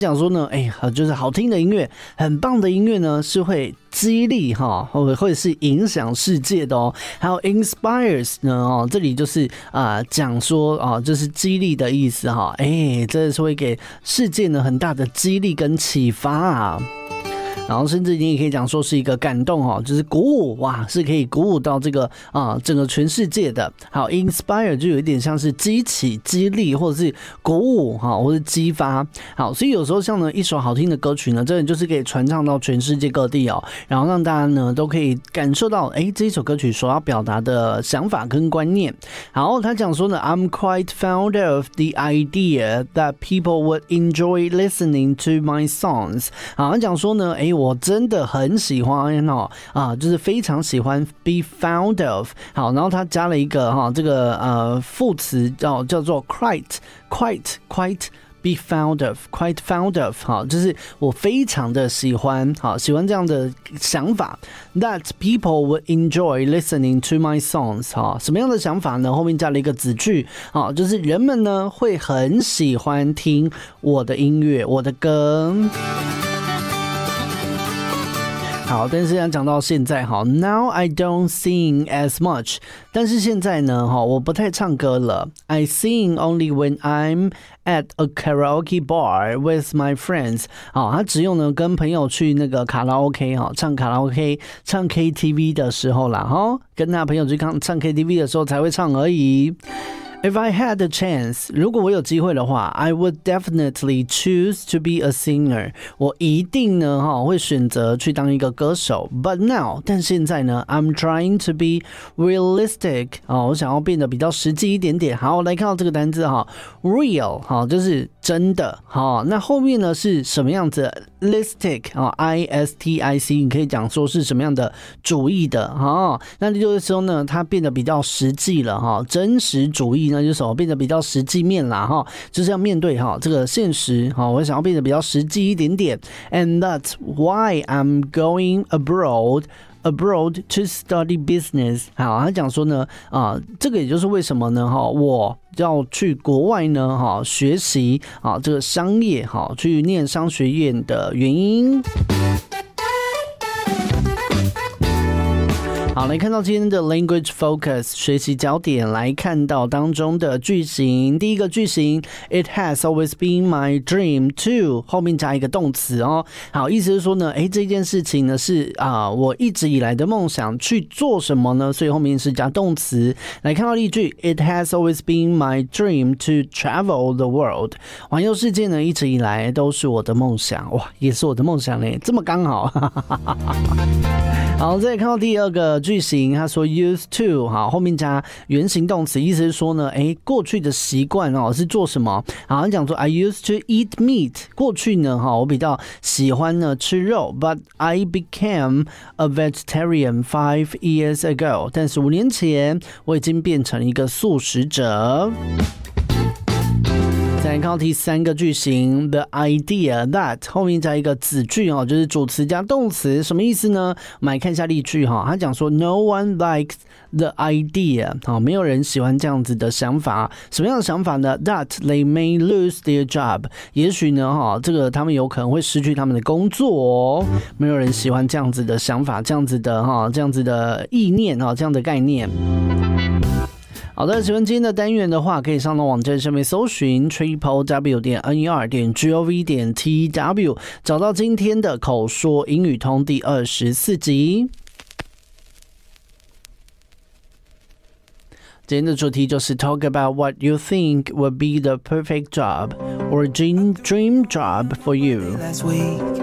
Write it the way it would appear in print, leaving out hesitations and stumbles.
讲说呢，就是好听的音乐，很棒的音乐呢，是会激励哈，会是影响世界的哦。还有 inspires 呢，这里就是讲说就是激励的意思哈，这是会给世界呢很大的激励跟启发啊。然后甚至你也可以讲说是一个感动哦，就是鼓舞哇，是可以鼓舞到这个整个全世界的。好 ，inspire 就有一点像是激起、激励或者是鼓舞哈，或是激发。好，所以有时候像呢一首好听的歌曲呢，真的就是可以传唱到全世界各地哦，然后让大家呢都可以感受到这一首歌曲所要表达的想法跟观念。好，他讲说呢 ，I'm quite fond of the idea that people would enjoy listening to my songs。好，他讲说呢，我真的很喜欢就是非常喜欢 be fond of。好，然后他加了一个这个副词叫做 quite be found of, quite found of， 好，就是我非常的喜欢，好，喜欢这样的想法。That people would enjoy listening to my songs， 好，什么样的想法呢？后面加了一个子句，好，就是人们呢会很喜欢听我的音乐，我的歌。好，但是讲到现在哈 ，Now I don't sing as much。但是现在呢，我不太唱歌了。I sing only when I'm at a karaoke bar with my friends。他只有呢跟朋友去那个卡拉 OK 唱卡拉 OK、唱 KTV 的时候啦，跟他朋友去唱 KTV 的时候才会唱而已。If I had a chance， 如果我有机会的话 I would definitely choose to be a singer。 我一定呢会选择去当一个歌手。 But now， 但现在呢 I'm trying to be realistic。 我想要变得比较实际一点点。好，来看到这个单字real， 就是真的。那后面呢是什么样子 listic ISTIC， 你可以讲说是什么样的主义的。那就是说呢它变得比较实际了。真实主义那就是变得比较实际面啦，就是要面对这个现实，我想要变得比较实际一点点。And that's why I'm going abroad to study business。 好，他讲说呢这个也就是为什么呢我要去国外呢学习这个商业去念商学院的原因。好，来看到今天的 language focus 学习焦点，来看到当中的句型。第一个句型 It has always been my dream to， 后面加一个动词好，意思是说呢这件事情呢是我一直以来的梦想，去做什么呢？所以后面是加动词。来看到例句 It has always been my dream to travel the world， 环游世界呢一直以来都是我的梦想。哇，也是我的梦想嘞，这么刚好。好，再来看到第二个句型，他说 used to， 好，后面加原形动词，意思是说呢过去的习惯是做什么。好，他讲说 I used to eat meat， 过去呢我比较喜欢呢吃肉， but I became a vegetarian 5 years ago， 但是5年前我已经变成一个素食者。再来看到第三个句型 The idea that， 后面加一个子句就是主词加动词，什么意思呢？我们来看一下例句他讲说 No one likes the idea， 没有人喜欢这样子的想法。什么样的想法呢？ That they may lose their job， 也许呢这个他们有可能会失去他们的工作没有人喜欢这样子的想法，这样子的意念这样的概念。好的，喜欢今天的单元的话，可以上到网站上面搜寻 triplew.ner.gov.tw， 找到今天的口说英语通第24集。今天的主题就是 Talk about what you think would be the perfect job or dream job for you。